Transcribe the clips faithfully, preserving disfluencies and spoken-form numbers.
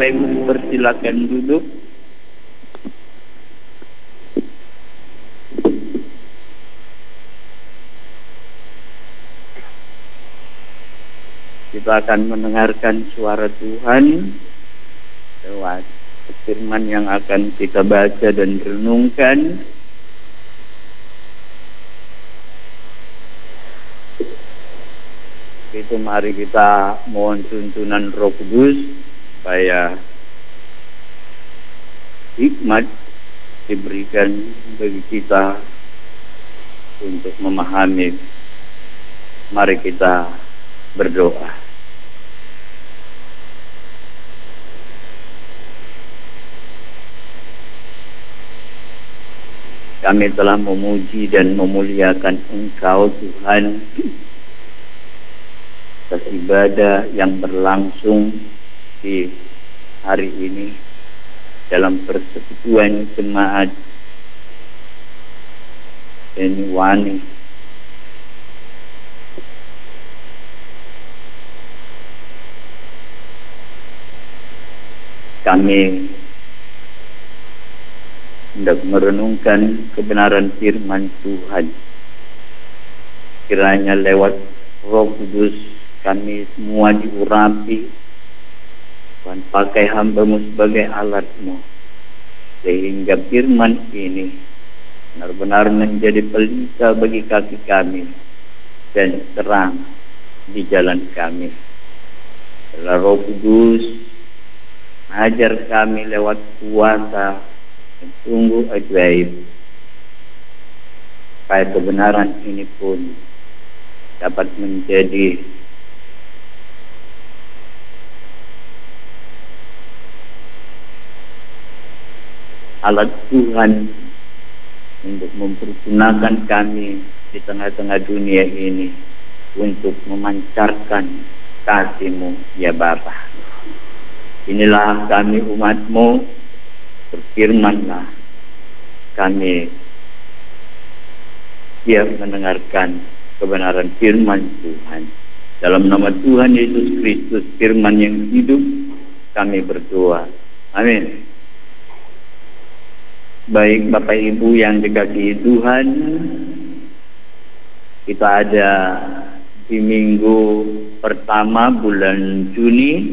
Bapak Ibu persilakan duduk. Kita akan mendengarkan suara Tuhan lewat firman yang akan kita baca dan renungkan. Itu mari kita mohon tuntunan Roh Kudus supaya hikmat diberikan bagi kita untuk memahami. Mari kita berdoa. Kami telah memuji dan memuliakan Engkau Tuhan atas ibadah yang berlangsung di hari ini dalam persekutuan jemaat Banyuwangi. Kami hendak merenungkan kebenaran firman Tuhan. Kiranya lewat Roh Kudus kami semua diurapi, Tuhan pakai hamba-Mu sebagai alat-Mu, sehingga firman ini benar-benar menjadi pelita bagi kaki kami dan terang di jalan kami. Dalam Roh Kudus ajar kami lewat kuasa yang sungguh ajaib, supaya kebenaran ini pun dapat menjadi alat Tuhan untuk mempergunakan kami di tengah-tengah dunia ini untuk memancarkan kasih-Mu, ya Bapa. Inilah kami umat-Mu, berfirman-Lah, kami siap mendengarkan kebenaran firman Tuhan. Dalam nama Tuhan Yesus Kristus, firman yang hidup, kami berdoa. Amin. Baik Bapak Ibu yang dikasihi Tuhan, kita ada di minggu pertama bulan Juni,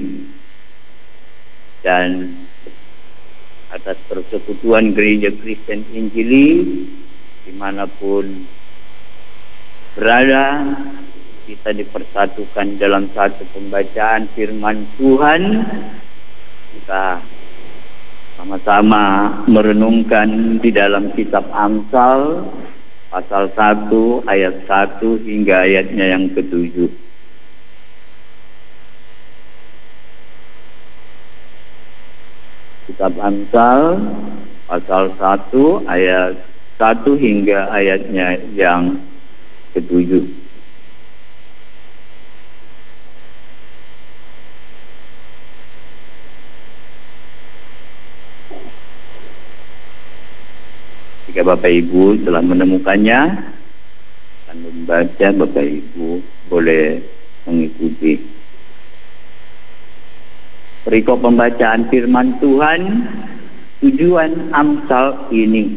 dan atas persekutuan Gereja Kristen Injili dimanapun berada, kita dipersatukan dalam satu pembacaan firman Tuhan. Kita sama-sama merenungkan di dalam kitab Amsal pasal satu ayat satu hingga ayatnya yang ketujuh. Kitab Amsal pasal satu ayat satu hingga ayatnya yang ketujuh. Jika Bapak Ibu telah menemukannya, akan membaca, Bapak Ibu boleh mengikuti. Perikop pembacaan firman Tuhan, tujuan Amsal ini.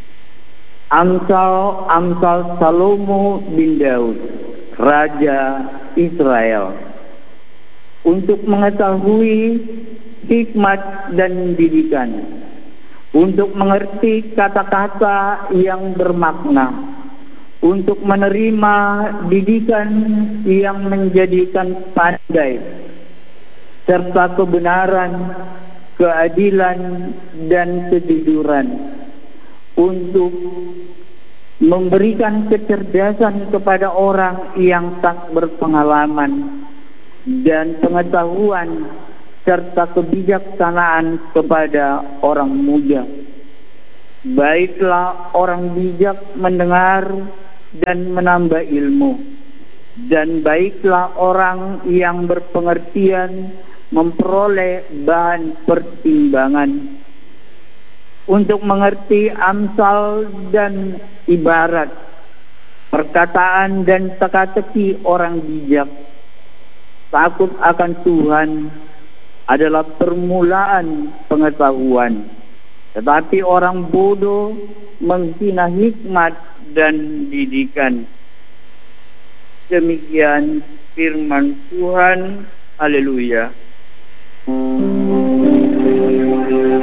Amsal, Amsal Salomo bin Daud, Raja Israel, untuk mengetahui hikmat dan didikan, untuk mengerti kata-kata yang bermakna, untuk menerima didikan yang menjadikan pandai, serta kebenaran, keadilan, dan kejujuran, untuk memberikan kecerdasan kepada orang yang tak berpengalaman, dan pengetahuan serta kebijaksanaan kepada orang muda. Baiklah orang bijak mendengar dan menambah ilmu, dan baiklah orang yang berpengertian memperoleh bahan pertimbangan, untuk mengerti amsal dan ibarat, perkataan dan teka-teki orang bijak, takut akan Tuhan, adalah permulaan pengetahuan, tetapi orang bodoh menghina hikmat dan didikan. Demikian firman Tuhan. Haleluya.